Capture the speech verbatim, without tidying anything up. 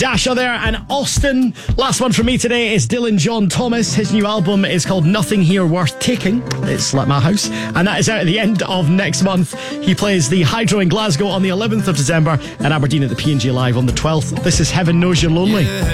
Dasha there and Austin. Last one from me today is Dylan John Thomas. His new album is called Nothing Here Worth Taking. It's like my house. And that is out at the end of next month. He plays the Hydro in Glasgow on the eleventh of December and Aberdeen at the P and G Live on the twelfth. This is Heaven Knows You're Lonely. Yeah.